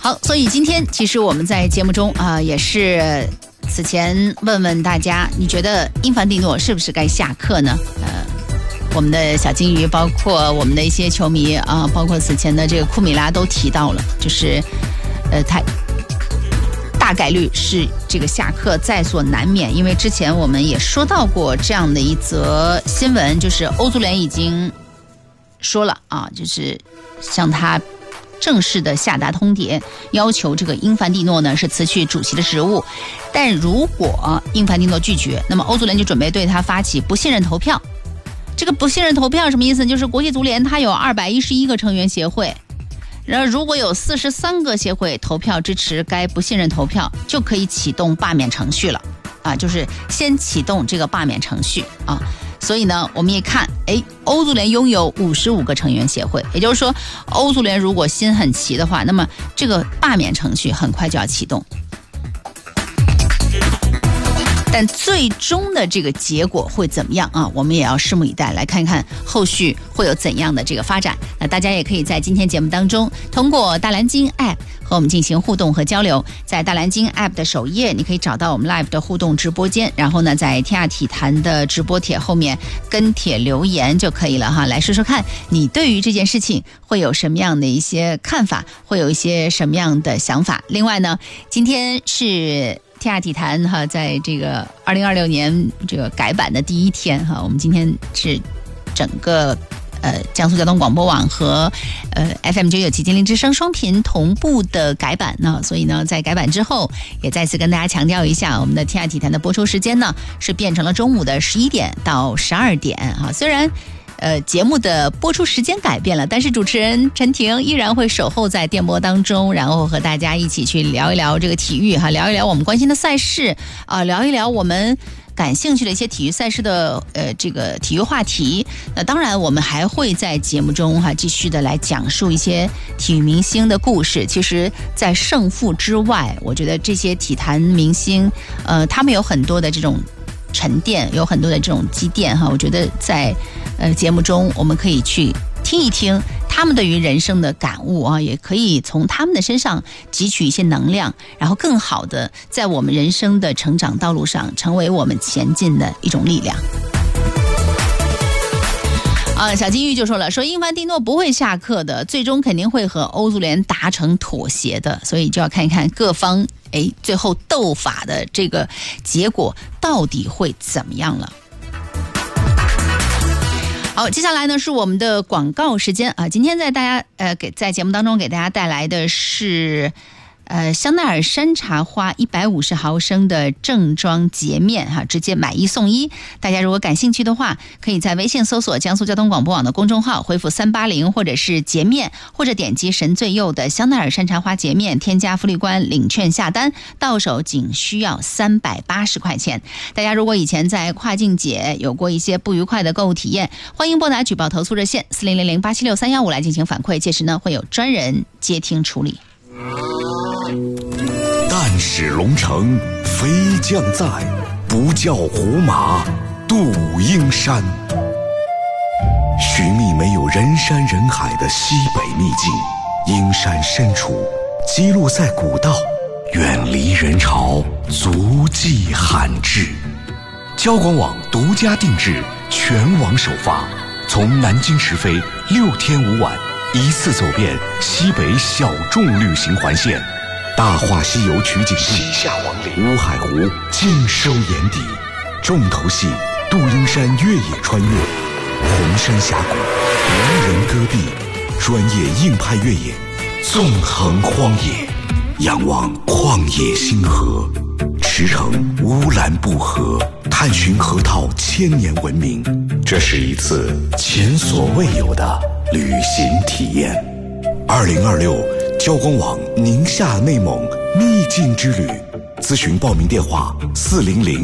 好，所以今天其实我们在节目中也是此前问问大家，你觉得英凡蒂诺是不是该下课呢？我们的小金鱼，包括我们的一些球迷包括此前的这个库米拉都提到了，就是他大概率是这个下课在所难免，因为之前我们也说到过这样的一则新闻，就是欧足联已经说了就是向他正式的下达通牒，要求这个英凡蒂诺呢是辞去主席的职务，但如果英凡蒂诺拒绝，那么欧足联就准备对他发起不信任投票。这个不信任投票什么意思？就是国际足联它有211个成员协会，然后如果有43个协会投票支持该不信任投票，就可以启动罢免程序了就是先启动这个罢免程序所以呢，我们也看，欧足联拥有55个成员协会，也就是说，欧足联如果心很齐的话，那么这个罢免程序很快就要启动。但最终的这个结果会怎么样我们也要拭目以待，来看看后续会有怎样的这个发展。那大家也可以在今天节目当中通过大蓝鲸 App 和我们进行互动和交流。在大蓝鲸 App 的首页，你可以找到我们 Live 的互动直播间，然后呢，在天下体坛的直播帖后面跟帖留言就可以了来说说看你对于这件事情会有什么样的一些看法，会有一些什么样的想法。另外呢，今天是天下体坛在这个2026年这个改版的第一天我们今天是整个江苏交通广播网和FM 997金陵之声双频同步的改版呢，所以呢，在改版之后，也再次跟大家强调一下，我们的天下体坛的播出时间呢是变成了中午的11点到12点虽然节目的播出时间改变了，但是主持人陈婷依然会守候在电波当中，然后和大家一起去聊一聊这个体育聊一聊我们关心的赛事聊一聊我们感兴趣的一些体育赛事的这个体育话题。那当然我们还会在节目中继续的来讲述一些体育明星的故事。其实在胜负之外，我觉得这些体坛明星他们有很多的这种沉淀，有很多的这种积淀我觉得在节目中我们可以去听一听他们对于人生的感悟也可以从他们的身上汲取一些能量，然后更好的在我们人生的成长道路上成为我们前进的一种力量。小金玉就说了，说英凡蒂诺不会下课的，最终肯定会和欧足联达成妥协的，所以就要看一看各方最后斗法的这个结果到底会怎么样了。好，接下来呢是我们的广告时间今天在节目当中给大家带来的是香奈儿山茶花150毫升的正装洁面直接买1送1。大家如果感兴趣的话，可以在微信搜索江苏交通广播网的公众号，回复380或者是洁面，或者点击神最右的香奈儿山茶花洁面，添加福利官领券下单，到手仅需要380块钱。大家如果以前在跨境节有过一些不愉快的购物体验，欢迎拨打举报投诉热线4000876315来进行反馈，届时呢会有专人接听处理。 但使龙城飞将在，不教胡马度阴山。寻觅没有人山人海的西北秘境，阴山深处记录在古道，远离人潮，足迹罕至。交广网独家定制，全网首发，从南京直飞6天5晚，一次走遍西北小众旅行环线，大话西游取景地西夏王陵、乌海湖尽收眼底，重头戏杜英山越野穿越，红山峡谷、猿人戈壁，专业硬派越野，纵横荒野，仰望旷野星河，驰骋乌兰布河，探寻河套1000年文明。这是一次前所未有的旅行体验。2026交广网宁夏内蒙秘境之旅，咨询报名电话400